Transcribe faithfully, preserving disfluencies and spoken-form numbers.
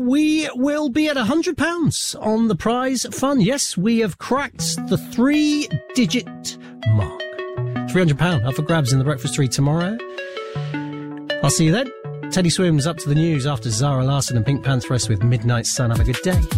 we will be at one hundred pounds on the prize fund. Yes, we have cracked the three-digit mark. three hundred pounds up for grabs in the Breakfast Tree tomorrow. I'll see you then. Teddy Swims up to the news after Zara Larsson and Pink Pantheress with Midnight Sun. Have a good day.